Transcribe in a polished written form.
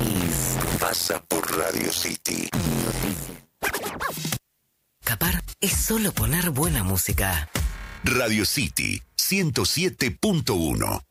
país pasa por Radio City. Capar es solo poner buena música. Radio City 107.1.